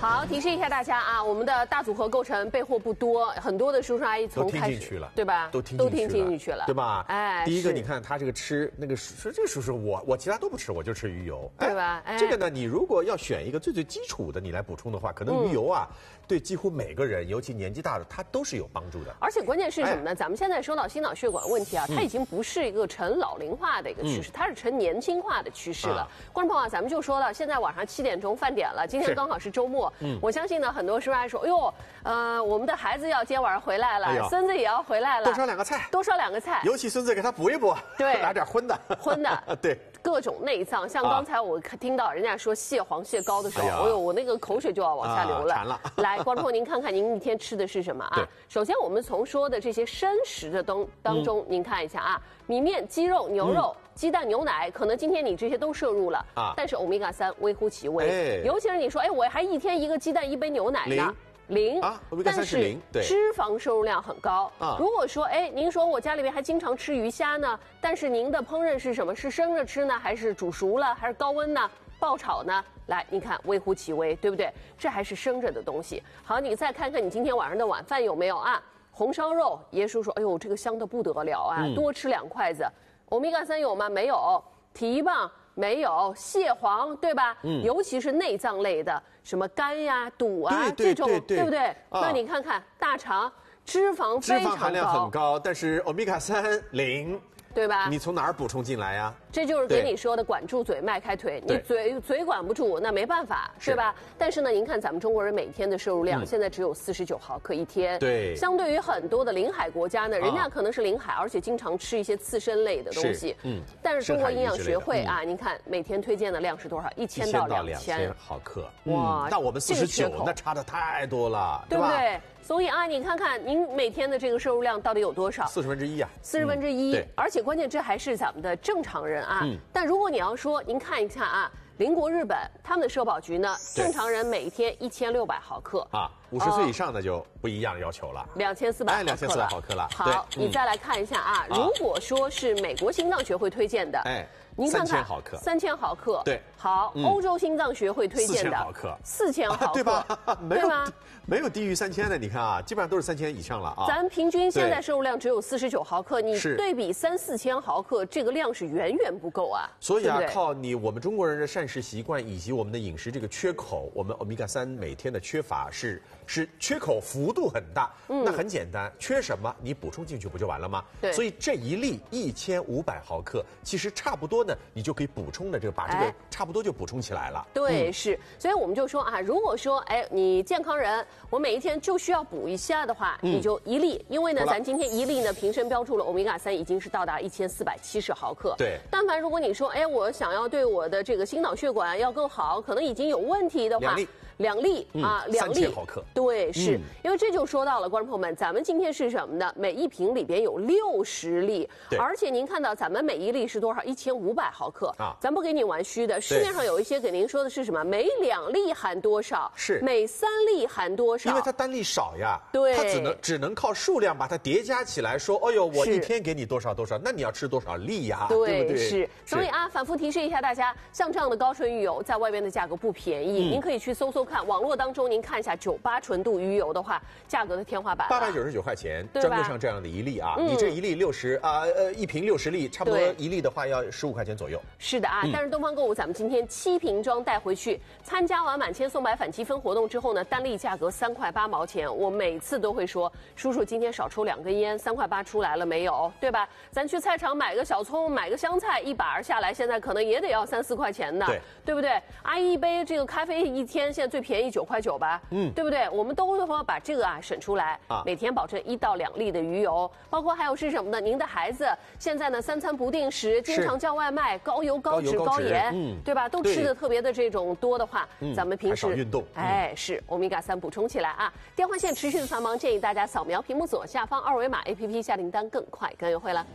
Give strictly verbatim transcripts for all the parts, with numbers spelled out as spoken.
好，提示一下大家啊，我们的大组合构成备货不多，很多的叔叔阿姨从开始都听进去了， 对吧？ 都听都听进去了， 对吧？ 哎， 第一个你看他这个吃那个说这个叔叔我我其他都不吃，我就吃鱼油， 对吧？ 哎，这个呢，你如果要选一个最最基础的你来补充的话，可能鱼油啊，嗯、对几乎每个人，尤其年纪大的，他都是有帮助的。 而且关键是什么呢？哎、咱们现在说到心脑血管问题啊，它已经不是一个呈老龄化的一个趋势，嗯、它是呈年轻化的趋势了。啊、观众朋友，咱们就说到现在晚上七点钟饭点了，今天刚好是周末，嗯，我相信呢，很多叔叔阿姨说，哎呦，呃，我们的孩子要今天晚上回来了，哎、孙子也要回来了， 多烧两个菜， 多烧两个菜， 尤其孙子给他补一补， 对， 来点荤的， 荤的， 对。 各种内脏，像刚才我听到人家说蟹黄蟹膏的时候，哎呦，我那个口水就要往下流了。 馋了。 来，观众您看看您一天吃的是什么啊？首先我们从说的这些生食的当当中，您看一下啊，米面、鸡肉、牛肉、鸡蛋、牛奶，可能今天你这些都摄入了啊，但是欧米伽三微乎其微。尤其是你说，哎，我还一天一个鸡蛋一杯牛奶呢。零啊，但是脂肪摄入量很高啊。如果说，哎，您说我家里面还经常吃鱼虾呢，但是您的烹饪是什么？是生着吃呢，还是煮熟了，还是高温呢？爆炒呢？来，你看微乎其微，对不对？这还是生着的东西。好，你再看看你今天晚上的晚饭有没有啊？红烧肉，爷叔说，哎呦，这个香得不得了啊，嗯、多吃两筷子。欧米伽三有吗？没有。蹄膀。没有蟹黄，对吧？嗯，尤其是内脏类的，什么肝呀、肚啊这种，对不对？啊、那你看看大肠，脂肪非常高， 脂肪含量很高，但是欧米伽三零， 对吧？ 你从哪儿补充进来呀？ 这就是给你说的管住嘴，迈开腿。你嘴嘴管不住，那没办法，对吧？但是呢，您看咱们中国人每天的摄入量，嗯、现在只有四十九毫克一天。 对， 相对于很多的临海国家呢，人家可能是临海，而且经常吃一些刺身类的东西。嗯。但是中国营养学会啊，您看每天推荐的量是多少？一千到两千毫克。哇，那我们四十九，那差的太多了， 对不对？所以啊，你看看您每天的这个摄入量到底有多少？ 四十分之一啊， 四十分之一。而且关键这还是咱们的正常人啊。嗯。但如果你要说，您看一看啊，邻国日本他们的社保局呢，正常人每天一千六百毫克啊，五十岁以上的就不一样的要求了， 两千四百毫克了。 两千四百毫克了。 好，你再来看一下啊，如果说是美国心脏学会推荐的，哎。您看看， 三千毫克， 三千毫克， 对， 好，嗯、欧洲心脏学会推荐的四千毫克， 四千毫克， 对吧？没有，没有低于三千的，你看啊，基本上都是三千以上了啊。 咱平均现在摄入量只有四十九毫克，你对比三四千毫克，这个量是远远不够啊。 所以啊，对对靠你我们中国人的膳食习惯以及我们的饮食这个缺口，我们欧米伽三每天的缺乏是是缺口幅度很大。嗯，那很简单，缺什么你补充进去不就完了吗？ 对， 所以这一粒一千五百毫克，其实差不多呢，你就可以补。补充的这个把这个差不多就补充起来了。 对，嗯、是，所以我们就说啊，如果说哎你健康人，我每一天就需要补一下的话，嗯、你就一粒，因为呢，咱今天一粒呢瓶身标注了欧米伽三已经是到达一千四百七十毫克。 对， 但凡如果你说哎我想要对我的这个心脑血管要更好，可能已经有问题的话。 两粒两粒啊， 嗯、 两粒毫克， 对，是、 嗯、 因为这就说到了，观众朋友们，咱们今天是什么呢？每一瓶里边有六十粒，而且您看到咱们每一粒是多少？一千五百毫克啊，咱不给你玩虚的。市面上有一些给您说的是什么？每两粒含多少？ 是每三粒含多少？ 因为它单粒少呀， 对， 它只能只能靠数量把它叠加起来，说，哎呦，我一天给你多少多少，那你要吃多少粒呀？ 对， 对不对？ 是。所以啊，反复提示一下大家，像这样的高纯鱼油，在外边的价格不便宜，嗯、您可以去搜搜看，网络当中。您看一下九八纯度鱼油的话，价格的天花板八百九十九块钱，专柜上这样的一粒啊，嗯、你这一粒六十啊呃一瓶六十粒，差不多一粒的话要十五块钱左右。 是的啊，嗯、但是东方购物咱们今天七瓶装带回去，参加完满千送百返积分活动之后呢，单粒价格三块八毛钱。我每次都会说，叔叔今天少抽两根烟，三块八出来了没有？对吧？咱去菜场买个小葱，买个香菜，一把下来，现在可能也得要三四块钱呢， 对对不对？阿姨一杯这个咖啡一天现在最便宜九块九吧，嗯，对不对？我们都会说把这个啊省出来啊，每天保证一到两粒的鱼油，包括还有是什么呢？您的孩子现在呢三餐不定时，经常叫外卖，高油高脂高盐，嗯，对吧？都吃的特别的这种多的话，嗯、咱们平时运动， 哎，是欧米伽三补充起来啊。电话线持续的繁忙，建议大家扫描屏幕左下方二维码 A P P 下订单，更快更优惠了。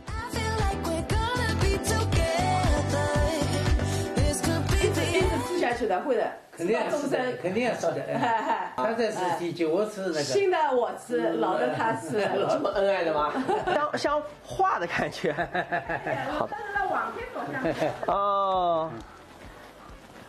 吃下去的会的， 肯定是的，肯定是的。他这是第九，我吃那个。 新的我吃，老的他吃， 这么恩爱的吗？ 像像画的感觉。 好，但是往前走向。 哦。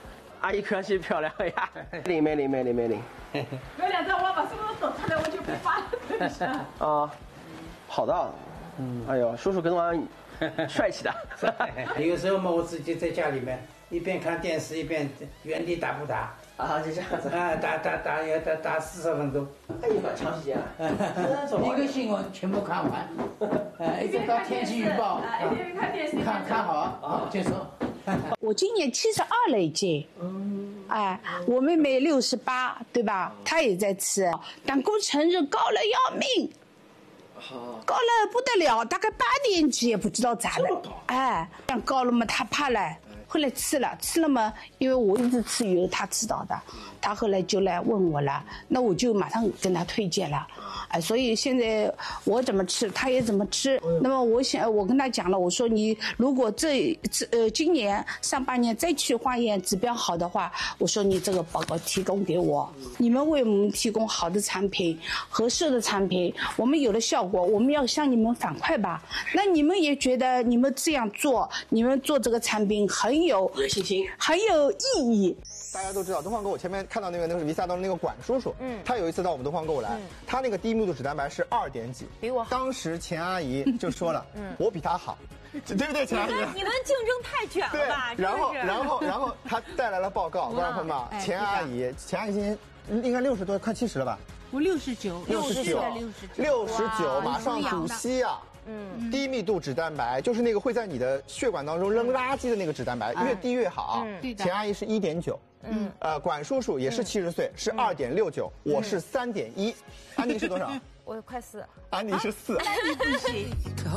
阿姨看起漂亮呀，美美丽美丽美丽。 有两张我把什么都抖出来，我就不发了。 啊，好的。嗯，哎呦，叔叔跟我帅气的。 有时候嘛，我自己在家里面一边看电视一边原地打不打。 啊，就这样子啊，打打打要打打四十分钟， 哎呀，长时间了。 一个新闻全部看完，呃，一直到天气预报， 一边看电视， 看看好啊，结束。 我今年七十二了已经，哎，我妹妹六十八，对吧？她也在吃，胆固醇是高了要命，高了不得了，大概八年级也不知道咋了，哎，这样高了嘛，她怕了。后来吃了，吃了嘛，因为我一直吃油，他知道的，他后来就来问我了，那我就马上跟他推荐了，哎，所以现在我怎么吃，他也怎么吃。那么我想，我跟他讲了，我说你如果这这呃今年上半年再去化验指标好的话，我说你这个报告提供给我，你们为我们提供好的产品、合适的产品，我们有了效果，我们要向你们反馈吧。那你们也觉得你们这样做，你们做这个产品很有信心，很有意义。 大家都知道东方购物前面看到那个那个是 V 三当中那个管叔叔，嗯，他有一次到我们东方购物来，嗯、他那个低密度脂蛋白是二点几， 比我好。 当时钱阿姨就说了，嗯，我比他好，对不对，钱阿姨？ 你们竞争太卷了吧？ 对，然后然后然后他带来了报告，观众朋友们，哎、钱阿姨，钱阿姨今年应该六十多，快七十了吧？ 我六十九， 六十九，六十九，马上补硒啊。嗯，低密度脂蛋白就是那个会在你的血管当中扔垃圾的那个脂蛋白，越低越好。嗯，钱阿姨是一点九，嗯，呃，管叔叔也是七十岁，是二点六九，我是三点一，安妮是多少？ 我快四。 安妮是四。 那你不行。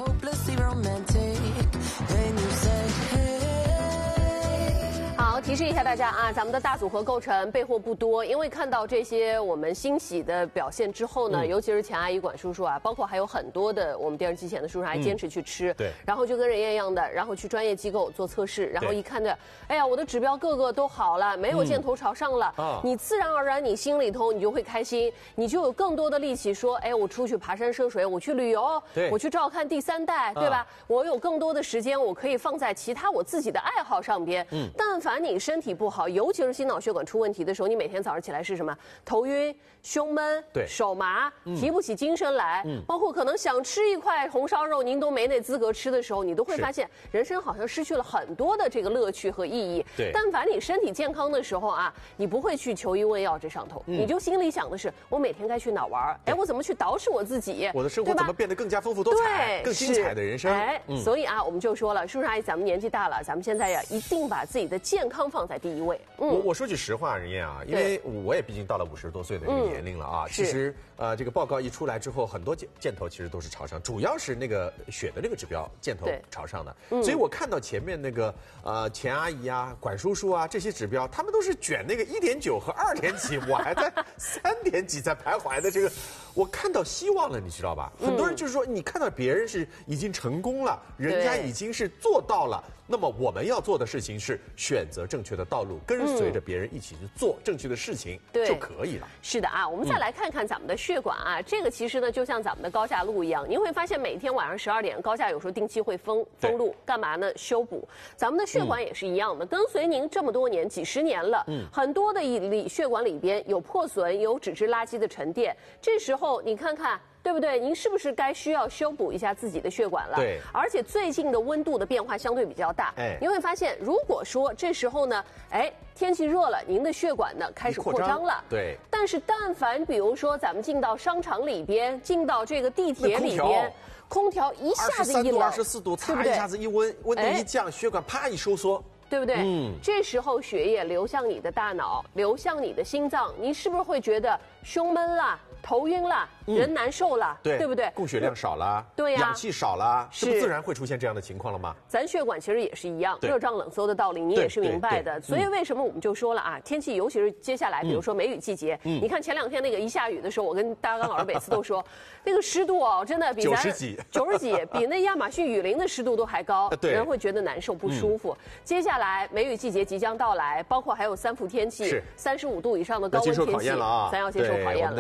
好，提示一下大家啊，咱们的大组合构成备货不多，因为看到这些我们欣喜的表现之后呢，嗯、尤其是钱阿姨、管叔叔啊，包括还有很多的我们电视机前的叔叔还坚持去吃，嗯、 对， 然后就跟人家一样的，然后去专业机构做测试，然后一看着，哎呀，我的指标个个都好了，没有箭头朝上了，嗯、你自然而然你心里头你就会开心，你就有更多的力气说，哎，我出去爬山涉水，我去旅游， 对， 我去照看第三代，对吧？嗯、我有更多的时间，我可以放在其他我自己的爱好上边，嗯，但凡你身体不好，尤其是心脑血管出问题的时候，你每天早上起来是什么？头晕、胸闷、 对， 手麻，提不起精神来，嗯，包括可能想吃一块红烧肉，您都没那资格吃的时候，你都会发现人生好像失去了很多的这个乐趣和意义。 对， 但凡你身体健康的时候啊，你不会去求医问药这上头，嗯、你就心里想的是，我每天该去哪玩？哎，我怎么去捯饬我自己？ 我的生活怎么变得更加丰富多彩、更精彩的人生？ 哎，嗯、所以啊，我们就说了，叔叔阿姨，咱们年纪大了，咱们现在呀，一定把自己的健康放在第一位。 嗯，我我说句实话，人家啊，因为我也毕竟到了五十多岁的这个年龄了啊。嗯、其实呃，这个报告一出来之后，很多箭箭头其实都是朝上，主要是那个血的那个指标箭头朝上的。嗯、所以我看到前面那个呃钱阿姨啊、管叔叔啊这些指标，他们都是卷那个一点九和二点几，我还在三点几在徘徊的这个，我看到希望了，你知道吧？很多人就是说，你看到别人是已经成功了，人家已经是做到了。那么我们要做的事情是选择正确的道路，跟随着别人一起去做正确的事情就可以了。 是的啊，我们再来看看咱们的血管啊，嗯、这个其实呢就像咱们的高架路一样，您会发现每天晚上十二点，高架有时候定期会封封路，干嘛呢？修补。咱们的血管也是一样的，嗯、跟随您这么多年，几十年了，嗯，很多的里血管里边有破损，有脂质垃圾的沉淀，这时候你看看。对不对？您是不是该需要修补一下自己的血管了？ 对。 而且最近的温度的变化相对比较大，哎，你会发现，如果说这时候呢，哎，天气热了，您的血管呢开始扩张了， 对。 但是但凡比如说咱们进到商场里边，进到这个地铁里边，空调一下子一冷， 二十四度、二十四度，擦一下子一温，温度一降，血管啪一收缩。 对不对？嗯，这时候血液流向你的大脑，流向你的心脏，你是不是会觉得胸闷啦、头晕啦、人难受啦？ 对， 对不对？ 供血量少了， 对呀， 氧气少了，是不是自然会出现这样的情况了吗？ 咱血管其实也是一样，热胀冷缩的道理你也是明白的。所以为什么我们就说了啊，天气尤其是接下来，比如说梅雨季节，你看前两天那个一下雨的时候，我跟大刚老师每次都说，那个湿度哦，真的比咱九十几， 九十几，比那亚马逊雨林的湿度都还高，人会觉得难受不舒服。接下来梅雨季节即将到来，包括还有三伏天气，三十五度以上的高温天气， 了啊， 咱要接受考验了。 我们的血管都要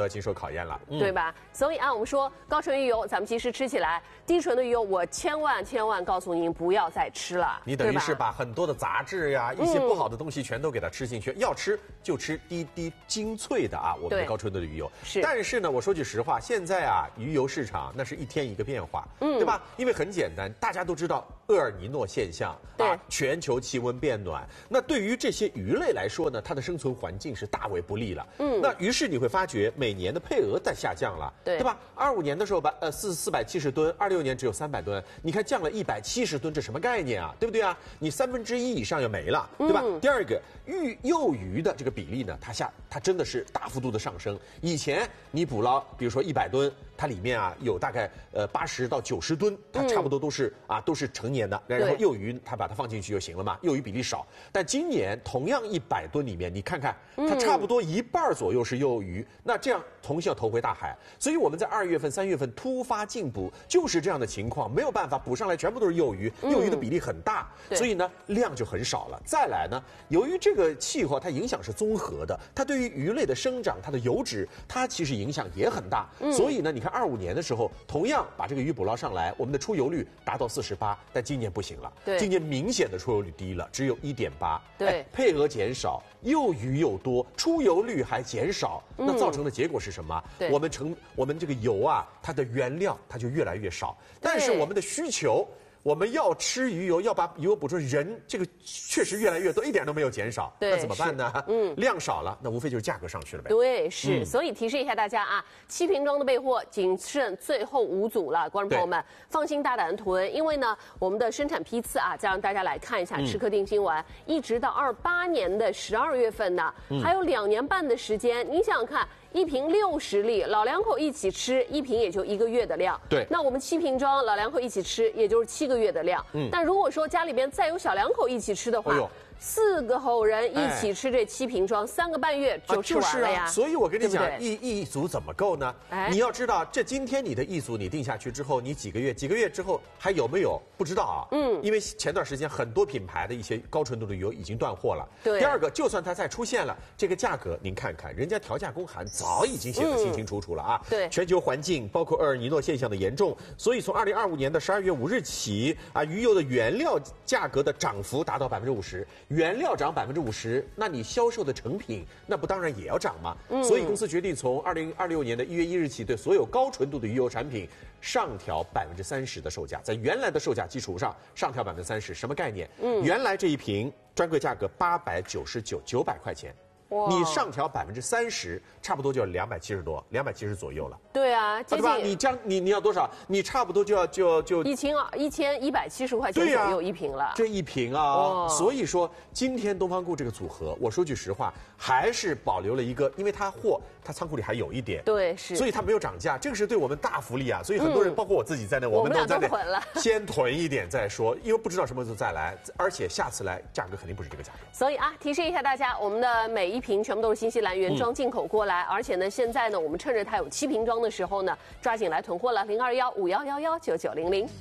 经受考验了， 嗯、对吧？所以啊，我们说高纯鱼油，咱们及时吃起来；低纯的鱼油，我千万千万告诉您不要再吃了。 你等于是把很多的杂质呀、一些不好的东西全都给它吃进去。嗯、要吃就吃滴滴精粹的啊，我们的高纯度的鱼油。 是。 但是呢，我说句实话，现在啊，鱼油市场那是一天一个变化，嗯，对吧？因为很简单，大家都知道厄尔尼诺现象， 对， 啊，全球气温变暖，那对于这些鱼类来说呢，它的生存环境是大为不利了。嗯，那于是你会发觉每年的配额在下降了， 对， 对吧？二五年的时候吧，呃，四四百七十吨，二六年只有三百吨，你看降了一百七十吨，这什么概念啊？对不对啊？你三分之一以上要没了，对吧？嗯、第二个，育幼鱼的这个比例呢，它下它真的是大幅度的上升。以前你捕捞，比如说一百吨，它里面啊有大概呃八十到九十吨，它差不多都是、嗯、啊都是成年的，然后幼鱼它把它放进去就行了嘛，幼鱼比例少。但今年同样一百吨里面，你看看它差不多一半左右是幼鱼，嗯、那这样同样投回大海。所以我们在二月份、三月份突发进补，就是这样的情况，没有办法补上来，全部都是幼鱼，幼鱼的比例很大，嗯、所以呢量就很少了。再来呢，由于这个气候它影响是综合的，它对于鱼类的生长、它的油脂，它其实影响也很大。嗯、所以呢，你看二五年的时候，同样把这个鱼捕捞上来，我们的出油率达到四十八，但今年不行了， 对， 今年明显的出油率低了，只有一点八， 对、 哎，配额减少，幼鱼又多，出油率还减少，嗯、那造成的结果是什么？ 对， 我们成我们这个油啊，它的原料它就越来越少，但是我们的需求。我们要吃鱼油，要把鱼油补充，人这个确实越来越多，一点都没有减少。 对， 那怎么办呢？嗯，量少了，那无非就是价格上去了呗。 对，是。嗯、所以提示一下大家啊，七瓶装的备货仅剩最后五组了，观众朋友们放心大胆的囤，因为呢，我们的生产批次啊，再让大家来看一下吃客定心丸，嗯、一直到二八年的十二月份呢，嗯、还有两年半的时间，你想想看。一瓶六十粒，老两口一起吃，一瓶也就一个月的量。 对， 那我们七瓶装，老两口一起吃，也就是七个月的量。嗯，但如果说家里边再有小两口一起吃的话，哎四个口人一起吃这七瓶装，哎、三个半月就吃完了呀。 啊就是啊、所以我跟你讲，对对一一组怎么够呢？哎、你要知道，这今天你的一组你定下去之后，你几个月几个月之后还有没有不知道啊？嗯，因为前段时间很多品牌的一些高纯度的油已经断货了。 对。 第二个，就算它再出现了，这个价格您看看，人家调价公函早已经写得清清楚楚了啊。 嗯、对。 全球环境包括厄尔尼诺现象的严重，所以从二零二五年的十二月五日起啊，鱼油的原料价格的涨幅达到百分之五十，原料涨百分之五十，那你销售的成品那不当然也要涨吗？嗯、所以公司决定从二零二六年的一月一日起，对所有高纯度的鱼油产品上调百分之三十的售价，在原来的售价基础上上调百分之三十，什么概念？嗯，原来这一瓶专柜价格八百九十九，九百块钱。你上调百分之三十，差不多就要两百七十多，两百七十左右了。 对啊， 对吧？你这样，你你要多少？你差不多就要就就一千一千一百七十块钱左右一瓶了。 啊、这一瓶啊，哦、所以说今天东方顾这个组合，我说句实话，还是保留了一个，因为它货它仓库里还有一点， 对，是， 所以它没有涨价，这个是对我们大福利啊。所以很多人，嗯、包括我自己在内，我们都在囤了， 先囤一点再说，因为不知道什么时候再来，而且下次来价格肯定不是这个价格。 所以啊，提示一下大家，我们的每一瓶全部都是新西兰原装进口过来，嗯、而且呢，现在呢，我们趁着它有七瓶装的时候呢，抓紧来囤货了，零二幺五幺幺幺九九零零。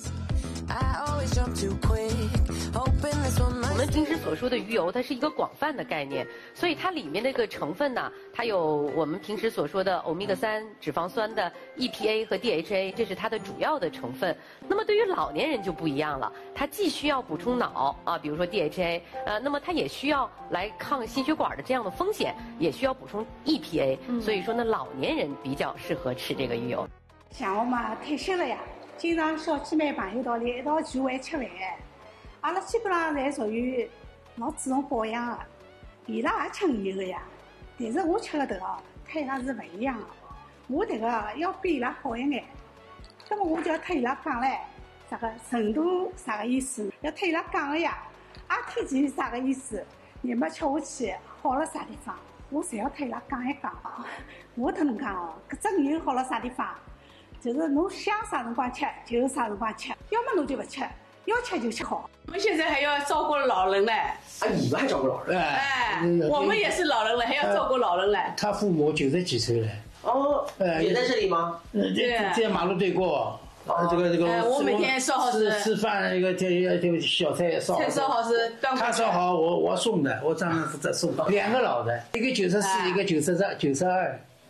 我们平时所说的鱼油，它是一个广泛的概念，所以它里面的这个成分呢，它有我们平时所说的欧米伽三脂肪酸的 E P A 和 D H A， 这是它的主要的成分。那么对于老年人就不一样了，它既需要补充脑啊，比如说 D H A， 呃，那么它也需要来抗心血管的这样的风险，也需要补充 E P A，嗯、所以说呢，老年人比较适合吃这个鱼油。 像我嘛退休了呀，经常小姐妹朋友到里一道聚会吃饭，阿拉基本上侪属于老注重保养的，伊拉也吃鱼油的呀。但是我吃的这个和伊拉是不一样的，我这个要比伊拉好一眼。那么我就要和伊拉讲嘞，啥个程度啥个意思？要和伊拉讲的呀，阿天气啥个意思？你们吃下去好了啥地方？我侪要和伊拉讲一讲啊。我同侬讲哦，搿只鱼好了啥地方？就是侬想啥辰光吃就啥辰光吃，要么侬就不吃，要吃就吃好。 我们现在还要照顾老人嘞。 啊，你们还照顾老人？ 哎，我们也是老人了，还要照顾老人嘞。 他父母九十几岁了。 哦， 也在这里吗？嗯，对，在马路对过。啊，这个这个， 我每天烧好吃吃饭，那个这这个小菜烧好， 菜烧好是他烧好，我我送的，我专门负责送。两个老的，一个九十四，一个九十二，九十二。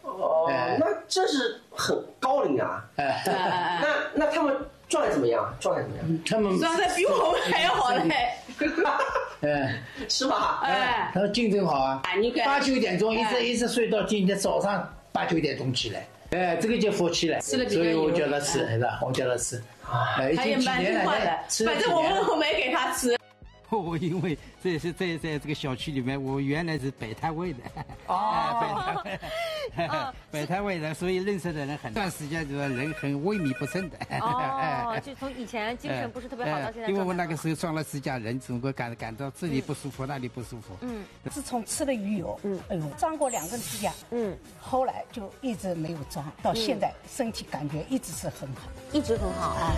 哦，那这是很高龄啊。那那他们状态怎么样？状态怎么样？ 他们状态比我们还要好嘞。 哎， 是吧？ 哎，他说精神好啊，八九点钟一直一直睡到今天早上八九点钟起来。哎，这个就福气了，所以我叫他吃，是吧？我叫他吃。哎，已经几年了， 反正我们都没给他吃。 我因为这是在在这个小区里面，我原来是摆摊位的， 哦， 摆摊位，摆摊位的，所以认识的人很多，段时间这个人很萎靡不振的。 哦，就从以前精神不是特别好到现在。 因为我那个时候装了支架，人总归感感到这里不舒服，那里不舒服。 嗯，自从吃了鱼油，嗯，哎呦，装过两根支架，嗯，后来就一直没有装，到现在身体感觉一直是很好， 一直很好啊。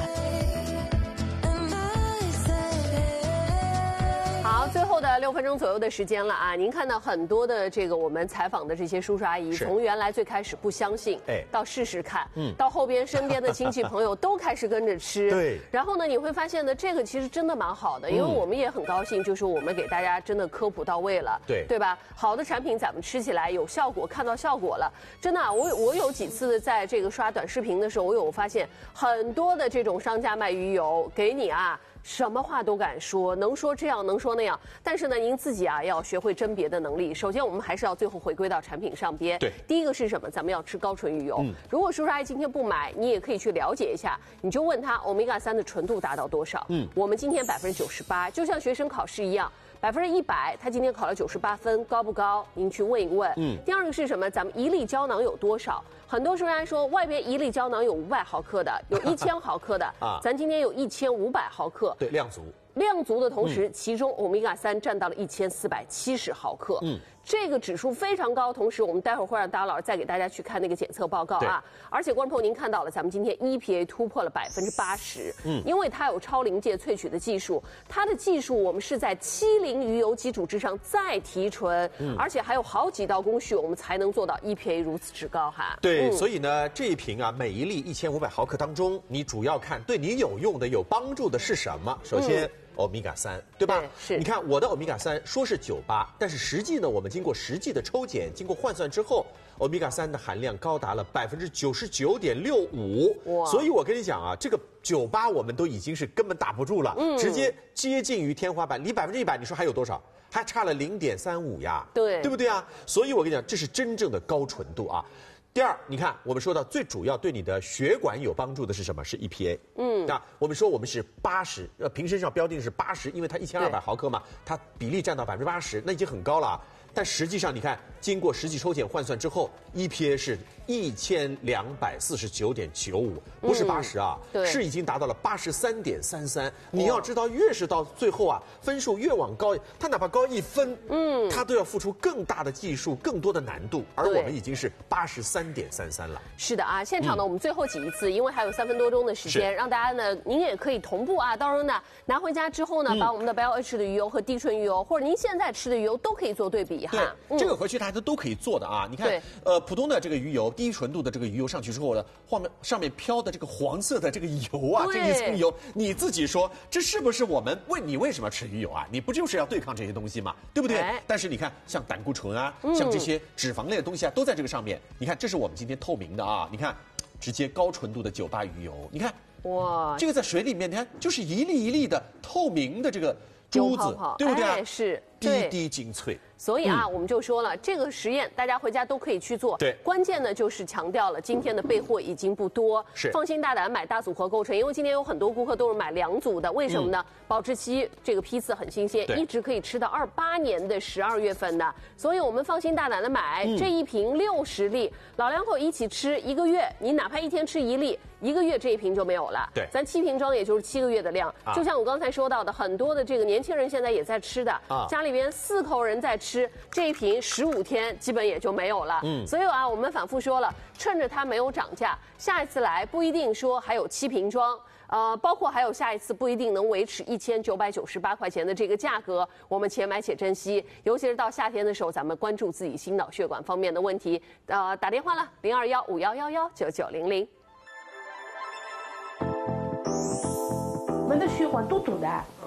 好，最后的六分钟左右的时间了啊！您看到很多的这个我们采访的这些叔叔阿姨，从原来最开始不相信，哎，到试试看，嗯，到后边身边的亲戚朋友都开始跟着吃，对。然后呢，你会发现呢，这个其实真的蛮好的，因为我们也很高兴，就是我们给大家真的科普到位了，对，对吧？好的产品咱们吃起来有效果，看到效果了，真的、啊，我我有几次在这个刷短视频的时候，我有发现很多的这种商家卖鱼油给你啊。什么话都敢说，能说这样，能说那样。但是呢，您自己啊要学会甄别的能力。首先，我们还是要最后回归到产品上边。对，第一个是什么？咱们要吃高纯鱼油。嗯、如果叔叔阿姨今天不买，你也可以去了解一下，你就问他欧米伽三的纯度达到多少。嗯，我们今天百分之九十八，就像学生考试一样。百分之一百，他今天考了九十八分，高不高？您去问一问。嗯。第二个是什么？咱们一粒胶囊有多少？很多叔叔阿姨说，外边一粒胶囊有五百毫克的，有一千毫克的。啊。咱今天有一千五百毫克。 对，量足。 量足的同时，嗯、其中欧米伽三占到了一千四百七十毫克。嗯。这个指数非常高，同时我们待会儿会让大老师再给大家去看那个检测报告啊。而且观众朋友，您看到了，咱们今天 E P A 突破了百分之八十，嗯，因为它有超临界萃取的技术，它的技术我们是在七零鱼油基础之上再提纯，嗯，而且还有好几道工序，我们才能做到 E P A 如此之高哈。 对，嗯、所以呢，这一瓶啊，每一粒一千五百毫克当中，你主要看对你有用的、有帮助的是什么？首先。嗯欧米伽三，对吧？对是。你看我的欧米伽三说是九八，但是实际呢，我们经过实际的抽检，经过换算之后，欧米伽三的含量高达了百分之九十九点六五。哇！所以我跟你讲啊，这个九八我们都已经是根本打不住了，嗯，直接接近于天花板，离百分之一百，你说还有多少？还差了零点三五呀，对，对不对啊？所以我跟你讲，这是真正的高纯度啊。第二，你看，我们说到最主要对你的血管有帮助的是什么？是 E P A。嗯，那我们说我们是八十，呃，瓶身上标定是八十，因为它一千二百毫克嘛，它比例占到百分之八十，那已经很高了。但实际上，你看，经过实际抽检换算之后 ，E P A 是一千两百四十九点九五，不是八十啊，嗯、是已经达到了八十三点三三。你要知道，越是到最后啊，分数越往高，它哪怕高一分，嗯，它都要付出更大的技术、更多的难度，而我们已经是八十三点三三了。 是的啊，现场呢，我们最后挤一次，因为还有三分多钟的时间，让大家呢，您也可以同步啊，到时候呢拿回家之后呢，嗯、把我们的 Bio H 的鱼油和低纯鱼油，或者您现在吃的鱼油都可以做对比。 对，嗯、这个回去大家都可以做的啊！你看，呃，普通的这个鱼油，低纯度的这个鱼油上去之后呢，画面上面飘的这个黄色的这个油啊，这一层油，你自己说，这是不是我们为你为什么吃鱼油啊？你不就是要对抗这些东西吗？对不对？哎、但是你看，像胆固醇啊，嗯、像这些脂肪类的东西啊，都在这个上面。你看，这是我们今天透明的啊！你看，直接高纯度的九八鱼油，你看，哇，这个在水里面，你看就是一粒一粒的透明的这个珠子，对不对啊？ 哎、是， 滴滴精粹。 所以啊，嗯、我们就说了，这个实验大家回家都可以去做。对，关键呢就是强调了今天的备货已经不多，是放心大胆买大组合购成，因为今天有很多顾客都是买两组的，为什么呢？嗯、保质期这个批次很新鲜，一直可以吃到二八年的十二月份的，所以我们放心大胆的买、嗯、这一瓶六十粒，老两口一起吃一个月，你哪怕一天吃一粒。一个月这一瓶就没有了，对，咱七瓶装也就是七个月的量。啊、就像我刚才说到的，很多的这个年轻人现在也在吃的，啊、家里边四口人在吃，这一瓶十五天基本也就没有了。嗯，所以啊，我们反复说了，趁着它没有涨价，下一次来不一定说还有七瓶装。呃，包括还有下一次不一定能维持一千九百九十八块钱的这个价格，我们且买且珍惜。尤其是到夏天的时候，咱们关注自己心脑血管方面的问题，呃，打电话了零二幺五幺幺幺九九零零。 我们的血管都堵的，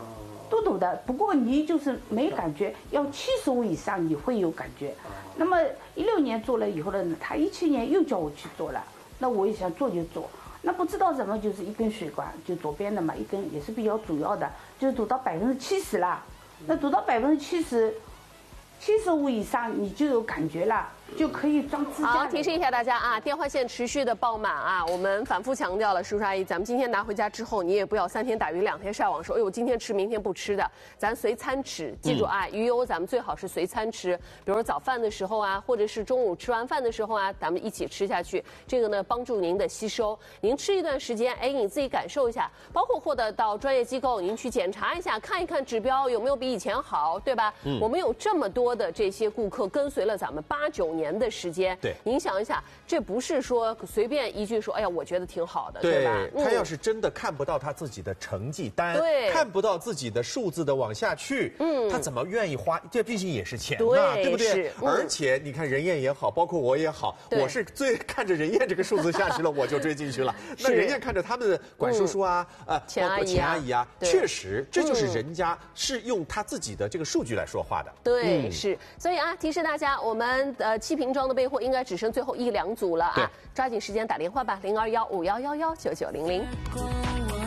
都懂的。不过你就是没感觉，要七十五以上你会有感觉。那么一六年做了以后呢，他一七年又叫我去做了，那我也想做就做。那不知道怎么就是一根血管，就左边的嘛，一根也是比较主要的，就是堵到百分之七十了。那堵到百分之七十。七十五以上你就有感觉了，就可以装支架。 好，提示一下大家啊，电话线持续的爆满啊，我们反复强调了，叔叔阿姨，咱们今天拿回家之后，你也不要三天打鱼两天晒网，说哎呦今天吃明天不吃的，咱随餐吃。记住啊，鱼油咱们最好是随餐吃，比如早饭的时候啊，或者是中午吃完饭的时候啊，咱们一起吃下去，这个呢帮助您的吸收。您吃一段时间，哎，你自己感受一下，包括或者到专业机构您去检查一下，看一看指标有没有比以前好，对吧？嗯，我们有这么多的这些顾客跟随了咱们八九年的时间， 对， 您想一下，这不是说随便一句说，哎呀，我觉得挺好的， 对, 对吧？ 他要是真的看不到他自己的成绩单， 对， 看不到自己的数字的往下去，嗯，他怎么愿意花？这毕竟也是钱呐， 对, 对不对？ 嗯、 而且你看任燕也好，包括我也好，我是最看着任燕这个数字下去了，我就追进去了。那任燕看着他们的管叔叔啊， 嗯、 呃，包括钱阿姨啊，确实这就是人家是用他自己的这个数据来说话的。 对，嗯、是。所以啊，提示大家，我们呃气瓶装的备货应该只剩最后一两组了啊，抓紧时间打电话吧，零二幺五幺幺幺九九零零。